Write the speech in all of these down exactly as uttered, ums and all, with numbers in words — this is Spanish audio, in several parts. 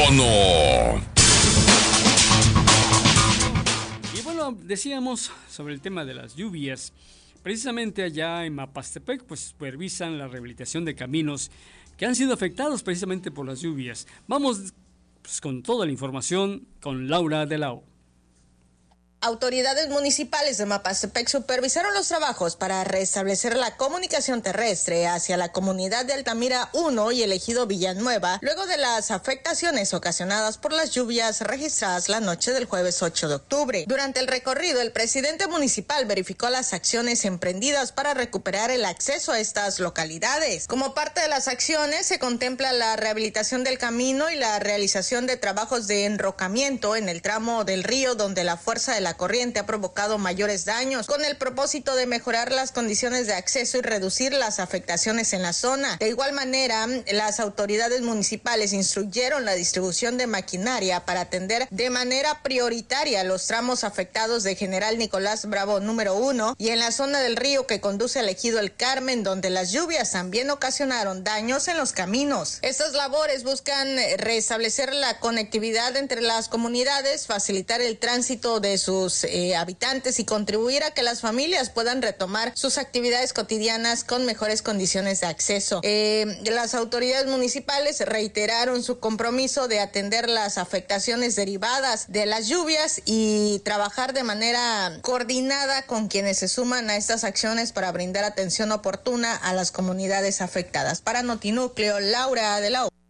urbano. Y bueno, decíamos sobre el tema de las lluvias. Precisamente allá en Mapastepec, pues supervisan la rehabilitación de caminos que han sido afectados precisamente por las lluvias. Vamos pues, con toda la información con Laura de la O. Autoridades municipales de Mapastepec supervisaron los trabajos para restablecer la comunicación terrestre hacia la comunidad de Altamira uno y el ejido Villanueva, luego de las afectaciones ocasionadas por las lluvias registradas la noche del jueves ocho de octubre. Durante el recorrido, el presidente municipal verificó las acciones emprendidas para recuperar el acceso a estas localidades. Como parte de las acciones, se contempla la rehabilitación del camino y la realización de trabajos de enrocamiento en el tramo del río donde la fuerza de la La corriente ha provocado mayores daños, con el propósito de mejorar las condiciones de acceso y reducir las afectaciones en la zona. De igual manera, las autoridades municipales instruyeron la distribución de maquinaria para atender de manera prioritaria los tramos afectados de General Nicolás Bravo número uno y en la zona del río que conduce al ejido El Carmen, donde las lluvias también ocasionaron daños en los caminos. Estas labores buscan restablecer la conectividad entre las comunidades, facilitar el tránsito de sus Eh, habitantes y contribuir a que las familias puedan retomar sus actividades cotidianas con mejores condiciones de acceso. Eh, las autoridades municipales reiteraron su compromiso de atender las afectaciones derivadas de las lluvias y trabajar de manera coordinada con quienes se suman a estas acciones para brindar atención oportuna a las comunidades afectadas. Para Notinúcleo, Laura de la O.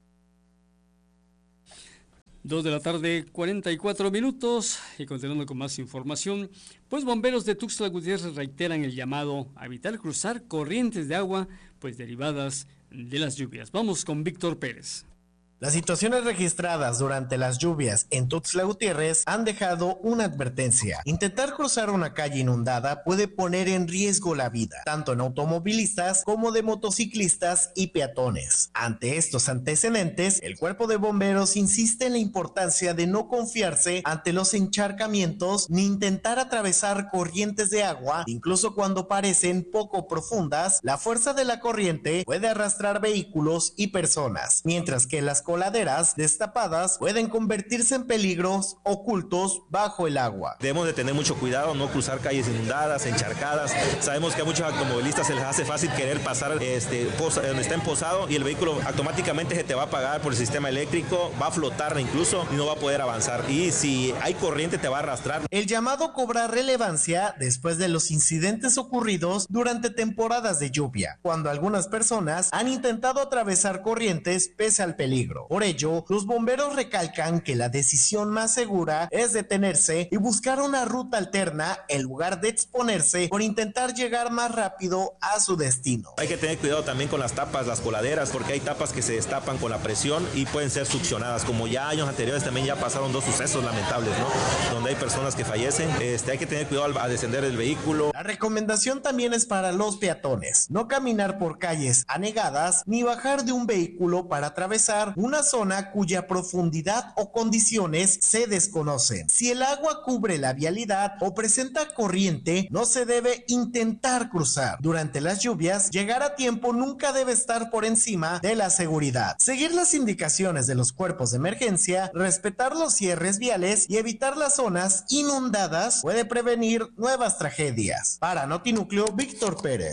Dos de la tarde, cuarenta y cuatro minutos, y continuando con más información, pues bomberos de Tuxtla Gutiérrez reiteran el llamado a evitar cruzar corrientes de agua, pues derivadas de las lluvias. Vamos con Víctor Pérez. Las situaciones registradas durante las lluvias en Tuxtla Gutiérrez han dejado una advertencia. Intentar cruzar una calle inundada puede poner en riesgo la vida, tanto en automovilistas como de motociclistas y peatones. Ante estos antecedentes, el Cuerpo de Bomberos insiste en la importancia de no confiarse ante los encharcamientos ni intentar atravesar corrientes de agua, incluso cuando parecen poco profundas. La fuerza de la corriente puede arrastrar vehículos y personas, mientras que las coladeras destapadas pueden convertirse en peligros ocultos bajo el agua. Debemos de tener mucho cuidado, no cruzar calles inundadas, encharcadas. Sabemos que a muchos automovilistas se les hace fácil querer pasar este, posa, donde está emposado y el vehículo automáticamente se te va a apagar por el sistema eléctrico, va a flotar incluso y no va a poder avanzar. Y si hay corriente te va a arrastrar. El llamado cobra relevancia después de los incidentes ocurridos durante temporadas de lluvia, cuando algunas personas han intentado atravesar corrientes pese al peligro. Por ello, los bomberos recalcan que la decisión más segura es detenerse y buscar una ruta alterna en lugar de exponerse por intentar llegar más rápido a su destino. Hay que tener cuidado también con las tapas, las coladeras, porque hay tapas que se destapan con la presión y pueden ser succionadas. Como ya años anteriores también ya pasaron dos sucesos lamentables, ¿no? Donde hay personas que fallecen. Este, hay que tener cuidado al, al descender el vehículo. La recomendación también es para los peatones: no caminar por calles anegadas ni bajar de un vehículo para atravesar una zona cuya profundidad o condiciones se desconocen. Si el agua cubre la vialidad o presenta corriente, no se debe intentar cruzar. Durante las lluvias, llegar a tiempo nunca debe estar por encima de la seguridad. Seguir las indicaciones de los cuerpos de emergencia, respetar los cierres viales y evitar las zonas inundadas puede prevenir nuevas tragedias. Para Notinúcleo, Víctor Pérez.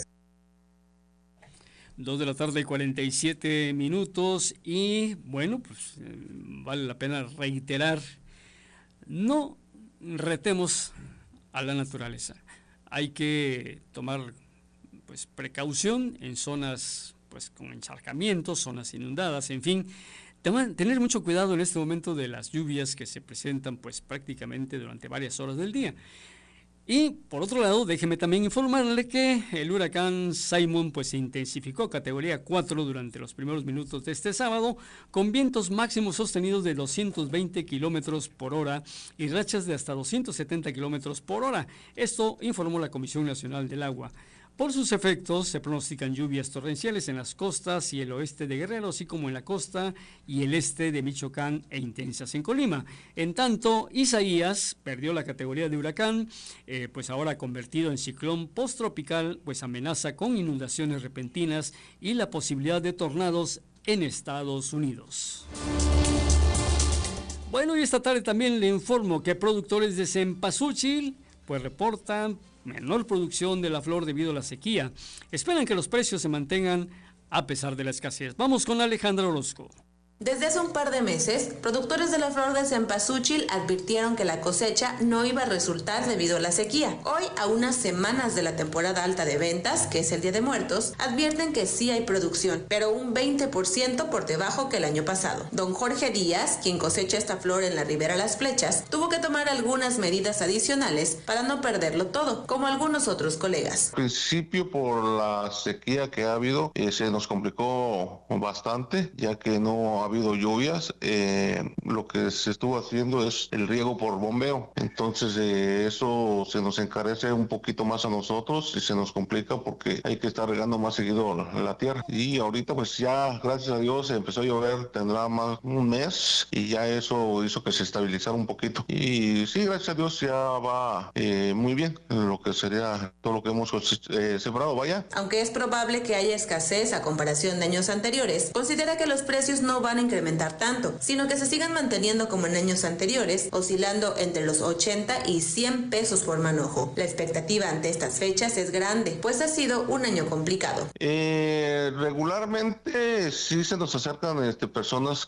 Dos de la tarde, cuarenta y siete minutos, y bueno, pues eh, vale la pena reiterar, no retemos a la naturaleza. Hay que tomar pues precaución en zonas pues con encharcamientos, zonas inundadas, en fin, tener mucho cuidado en este momento de las lluvias que se presentan pues prácticamente durante varias horas del día. Y por otro lado, déjeme también informarle que el huracán Simon pues se intensificó a categoría cuatro durante los primeros minutos de este sábado, con vientos máximos sostenidos de doscientos veinte kilómetros por hora y rachas de hasta doscientos setenta kilómetros por hora. Esto informó la Comisión Nacional del Agua. Por sus efectos, se pronostican lluvias torrenciales en las costas y el oeste de Guerrero, así como en la costa y el este de Michoacán e intensas en Colima. En tanto, Isaías perdió la categoría de huracán, eh, pues ahora convertido en ciclón posttropical, pues amenaza con inundaciones repentinas y la posibilidad de tornados en Estados Unidos. Bueno, y esta tarde también le informo que productores de cempasúchil pues reportan menor producción de la flor debido a la sequía. Esperan que los precios se mantengan a pesar de la escasez. Vamos con Alejandra Orozco. Desde hace un par de meses, productores de la flor de cempasúchil advirtieron que la cosecha no iba a resultar debido a la sequía. Hoy, a unas semanas de la temporada alta de ventas, que es el Día de Muertos, advierten que sí hay producción, pero un veinte por ciento por debajo que el año pasado. Don Jorge Díaz, quien cosecha esta flor en la Ribera Las Flechas, tuvo que tomar algunas medidas adicionales para no perderlo todo, como algunos otros colegas. Al principio, por la sequía que ha habido, eh, se nos complicó bastante, ya que no ha habido lluvias. Eh, lo que se estuvo haciendo es el riego por bombeo, entonces eh, eso se nos encarece un poquito más a nosotros y se nos complica porque hay que estar regando más seguido la, la tierra. Y ahorita pues ya, gracias a Dios, empezó a llover, tendrá más un mes y ya eso hizo que se estabilizara un poquito. Y sí, gracias a Dios ya va eh, muy bien lo que sería todo lo que hemos eh, sembrado, vaya. Aunque es probable que haya escasez a comparación de años anteriores, considera que los precios no van a incrementar tanto, sino que se sigan manteniendo como en años anteriores, oscilando entre los ochenta y cien pesos por manojo. La expectativa ante estas fechas es grande, pues ha sido un año complicado. Eh, regularmente sí se nos acercan este, personas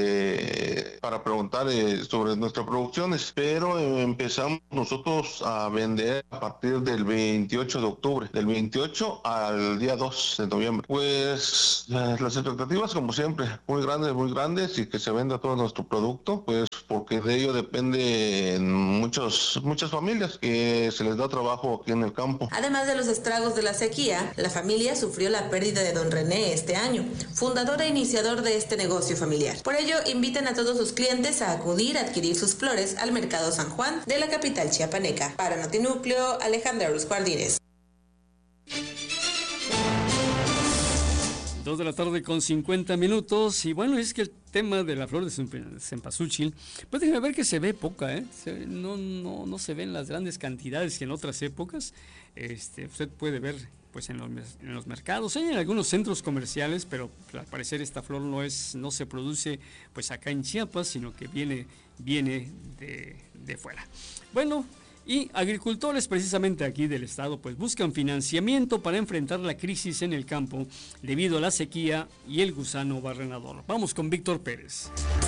que para preguntar eh, sobre nuestras producciones, pero eh, empezamos nosotros a vender a partir del veintiocho de octubre, del veintiocho al día dos de noviembre. Pues eh, las expectativas, como siempre, muy grandes, muy grandes y que se venda todo nuestro producto, pues porque de ello dependen muchos, muchas familias que se les da trabajo aquí en el campo. Además de los estragos de la sequía, la familia sufrió la pérdida de don René este año, fundador e iniciador de este negocio familiar. Por ello, invitan a todos sus clientes a acudir a adquirir sus flores al Mercado San Juan de la capital chiapaneca. Para Notinúcleo, Alejandra Orozco Ardínez. Dos de la tarde con cincuenta minutos, y bueno, es que el tema de la flor de cempasúchil, pues déjeme ver que se ve poca, ¿eh? Se, no, no, no se ven las grandes cantidades que en otras épocas. Este, usted puede ver pues en los, en los mercados, hay en algunos centros comerciales, pero al parecer esta flor no es, no se produce pues acá en Chiapas, sino que viene, viene de, de fuera. Bueno, y agricultores precisamente aquí del estado pues buscan financiamiento para enfrentar la crisis en el campo debido a la sequía y el gusano barrenador. Vamos con Víctor Pérez.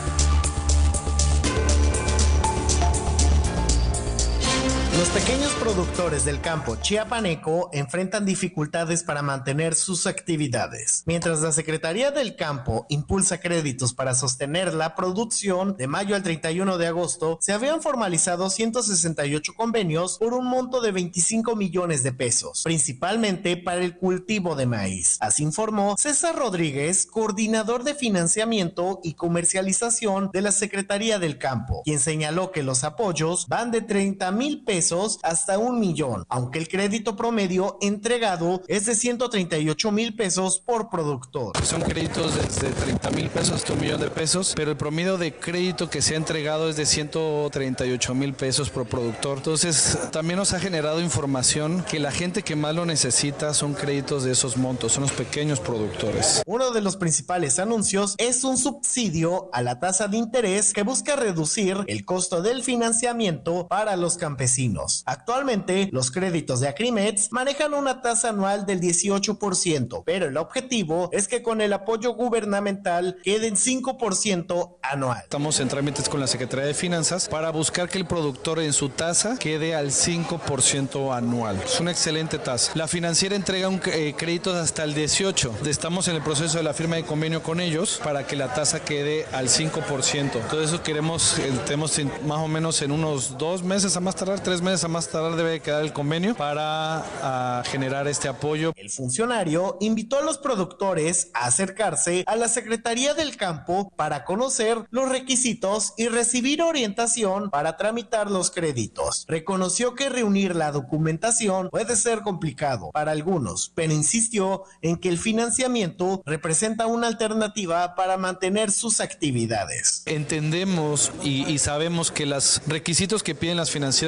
Los pequeños productores del campo chiapaneco enfrentan dificultades para mantener sus actividades. Mientras la Secretaría del Campo impulsa créditos para sostener la producción, de mayo al treinta y uno de agosto se habían formalizado ciento sesenta y ocho convenios por un monto de veinticinco millones de pesos, principalmente para el cultivo de maíz. Así informó César Rodríguez, coordinador de financiamiento y comercialización de la Secretaría del Campo, quien señaló que los apoyos van de treinta mil pesos hasta un millón, aunque el crédito promedio entregado es de ciento treinta y ocho mil pesos por productor. Son créditos desde treinta mil pesos hasta un millón de pesos, pero el promedio de crédito que se ha entregado es de ciento treinta y ocho mil pesos por productor. Entonces, también nos ha generado información que la gente que más lo necesita son créditos de esos montos, son los pequeños productores. Uno de los principales anuncios es un subsidio a la tasa de interés que busca reducir el costo del financiamiento para los campesinos. Actualmente, los créditos de Acrimex manejan una tasa anual del dieciocho por ciento, pero el objetivo es que con el apoyo gubernamental quede en cinco por ciento anual. Estamos en trámites con la Secretaría de Finanzas para buscar que el productor en su tasa quede al cinco por ciento anual. Es una excelente tasa. La financiera entrega un eh, créditos hasta el dieciocho por ciento. Estamos en el proceso de la firma de convenio con ellos para que la tasa quede al cinco por ciento. Todo eso queremos, eh, tenemos más o menos en unos dos meses a más tardar, tres meses a más tardar debe quedar el convenio para a, generar este apoyo. El funcionario invitó a los productores a acercarse a la Secretaría del Campo para conocer los requisitos y recibir orientación para tramitar los créditos. Reconoció que reunir la documentación puede ser complicado para algunos, pero insistió en que el financiamiento representa una alternativa para mantener sus actividades. Entendemos y, y sabemos que los requisitos que piden las financieras a veces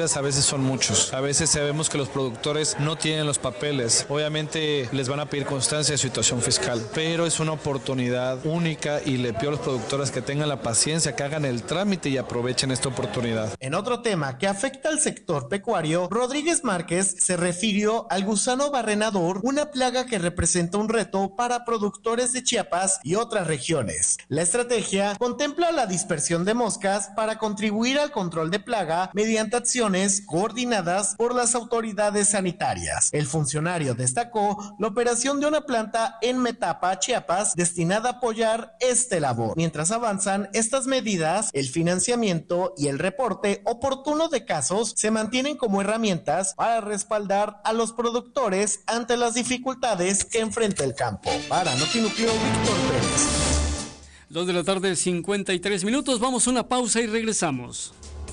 son muchos. A veces sabemos que los productores no tienen los papeles. Obviamente les van a pedir constancia de situación fiscal, pero es una oportunidad única y le pido a los productores que tengan la paciencia, que hagan el trámite y aprovechen esta oportunidad. En otro tema que afecta al sector pecuario, Rodríguez Márquez se refirió al gusano barrenador, una plaga que representa un reto para productores de Chiapas y otras regiones. La estrategia contempla la dispersión de moscas para contribuir al control de plaga mediante acciones coordinadas por las autoridades sanitarias. El funcionario destacó la operación de una planta en Metapa, Chiapas, destinada a apoyar esta labor. Mientras avanzan estas medidas, el financiamiento y el reporte oportuno de casos se mantienen como herramientas para respaldar a los productores ante las dificultades que enfrenta el campo. Para Notinúcleo, Víctor Pérez. Dos de la tarde, cincuenta y tres minutos. Vamos a una pausa y regresamos.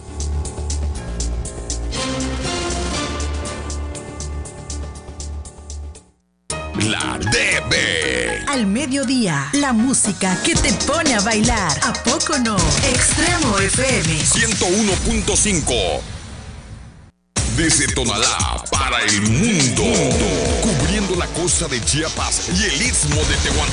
La D B. Al mediodía, la música que te pone a bailar. ¿A poco no? Extremo F M ciento uno punto cinco. Desde Tonalá para el mundo, cubriendo la costa de Chiapas y el istmo de Tehuantepec.